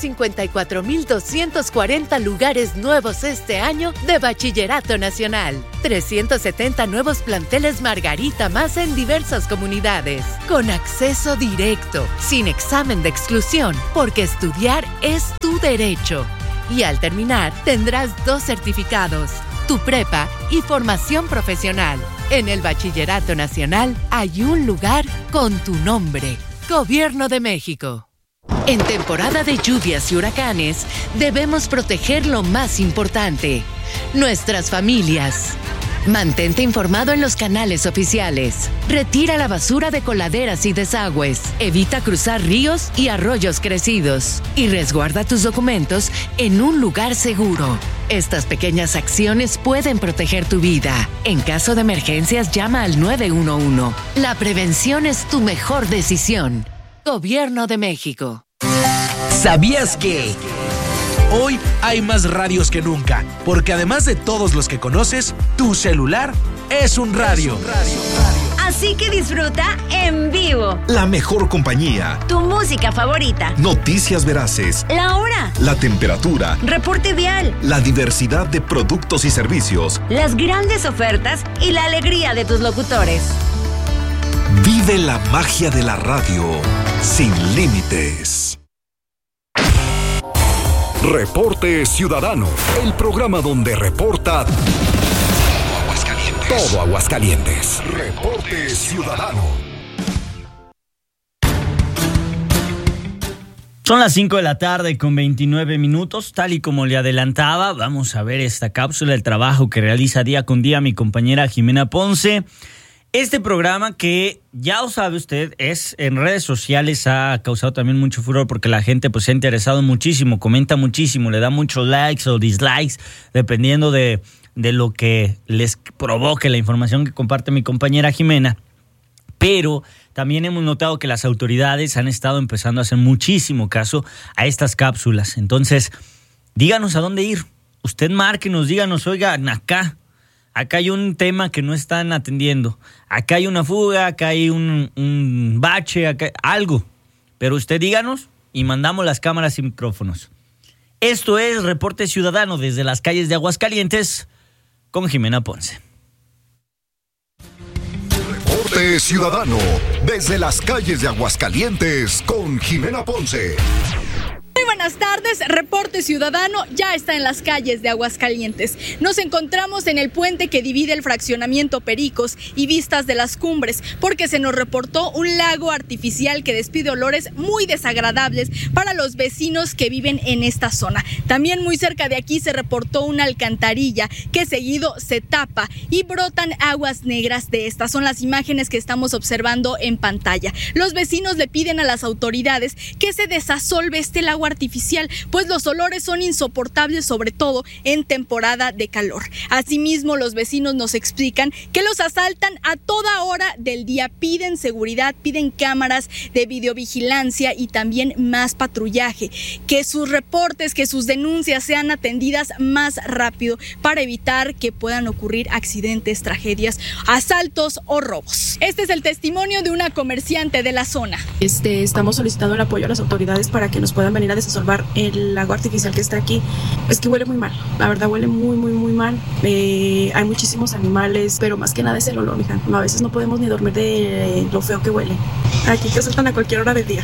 154,240 lugares nuevos este año de Bachillerato Nacional. 370 nuevos planteles Margarita más en diversas comunidades. Con acceso directo, sin examen de exclusión, porque estudiar es tu derecho. Y al terminar, tendrás 2 certificados, tu prepa y formación profesional. En el Bachillerato Nacional hay un lugar con tu nombre. Gobierno de México. En temporada de lluvias y huracanes, debemos proteger lo más importante, nuestras familias. Mantente informado en los canales oficiales. Retira la basura de coladeras y desagües. Evita cruzar ríos y arroyos crecidos. Y resguarda tus documentos en un lugar seguro. Estas pequeñas acciones pueden proteger tu vida. En caso de emergencias, llama al 911. La prevención es tu mejor decisión. Gobierno de México. ¿Sabías que hoy hay más radios que nunca? Porque además de todos los que conoces, tu celular es un radio. Así que disfruta en vivo. La mejor compañía. Tu música favorita. Noticias veraces. La hora. La temperatura. Reporte vial. La diversidad de productos y servicios. Las grandes ofertas y la alegría de tus locutores. Vive la magia de la radio sin límites. Reporte Ciudadano, el programa donde reporta todo Aguascalientes. Reporte Ciudadano. Son las 5:29, tal y como le adelantaba, vamos a ver esta cápsula, el trabajo que realiza día con día mi compañera Jimena Ponce. Este programa que ya lo sabe usted, es en redes sociales, ha causado también mucho furor porque la gente pues se ha interesado muchísimo, comenta muchísimo, le da muchos likes o dislikes, dependiendo de lo que les provoque la información que comparte mi compañera Jimena. Pero también hemos notado que las autoridades han estado empezando a hacer muchísimo caso a estas cápsulas. Entonces, díganos a dónde ir. Usted márquenos, díganos, oigan, acá hay un tema que no están atendiendo. Acá hay una fuga, acá hay un bache, acá algo. Pero usted díganos y mandamos las cámaras y micrófonos. Esto es Reporte Ciudadano desde las calles de Aguascalientes con Jimena Ponce. Reporte Ciudadano desde las calles de Aguascalientes con Jimena Ponce. Muy buenas tardes, Reporte Ciudadano ya está en las calles de Aguascalientes. Nos encontramos en el puente que divide el fraccionamiento Pericos y Vistas de las Cumbres, porque se nos reportó un lago artificial que despide olores muy desagradables para los vecinos que viven en esta zona. También muy cerca de aquí se reportó una alcantarilla que seguido se tapa y brotan aguas negras de esta. Son las imágenes que estamos observando en pantalla. Los vecinos le piden a las autoridades que se desasolve este lago artificial, pues los olores son insoportables, sobre todo en temporada de calor. Asimismo, los vecinos nos explican que los asaltan a toda hora del día, piden seguridad, piden cámaras de videovigilancia y también más patrullaje, que sus reportes, que sus denuncias sean atendidas más rápido para evitar que puedan ocurrir accidentes, tragedias, asaltos o robos. Este es el testimonio de una comerciante de la zona. Estamos solicitando el apoyo a las autoridades para que nos puedan venir a desasolvar el lago artificial que está aquí. Es que huele muy mal, la verdad huele muy mal. Hay muchísimos animales, pero más que nada es el olor, mija. A veces no podemos ni dormir de lo feo que huele. Aquí te asaltan a cualquier hora del día.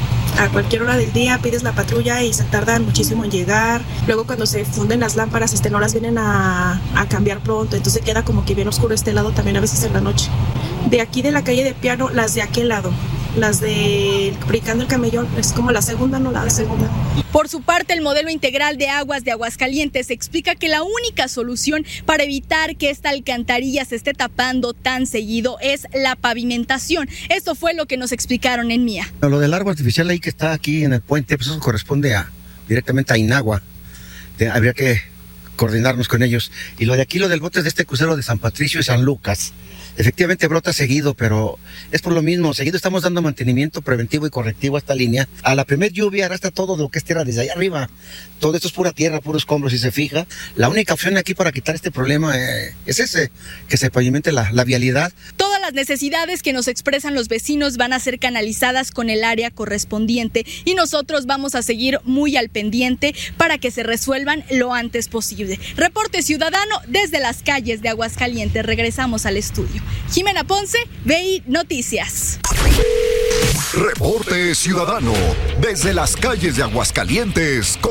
A cualquier hora del día pides la patrulla y se tardan muchísimo en llegar. Luego cuando se funden las lámparas, no las vienen a cambiar pronto. Entonces queda como que bien oscuro este lado también a veces en la noche. De aquí de la calle de Piano, las de aquel lado, las de Brincando el Camellón, es como la segunda, no la segunda. Por su parte, el modelo integral de aguas de Aguascalientes explica que la única solución para evitar que esta alcantarilla se esté tapando tan seguido es la pavimentación. Esto fue lo que nos explicaron en MIA. Lo del lago artificial ahí que está aquí en el puente, pues eso corresponde directamente a Inagua. Habría que coordinarnos con ellos. Y lo de aquí, lo del bote de este crucero de San Patricio y San Lucas, efectivamente brota seguido, pero es por lo mismo. Seguido estamos dando mantenimiento preventivo y correctivo a esta línea. A la primer lluvia arrastra todo lo que es tierra desde allá arriba. Todo esto es pura tierra, puros escombros. Si se fija, la única opción aquí para quitar este problema es ese, que se pavimente la vialidad. Todas las las necesidades que nos expresan los vecinos van a ser canalizadas con el área correspondiente y nosotros vamos a seguir muy al pendiente para que se resuelvan lo antes posible. Reporte ciudadano desde las calles de Aguascalientes. Regresamos al estudio. Jimena Ponce, BI Noticias. Reporte ciudadano desde las calles de Aguascalientes.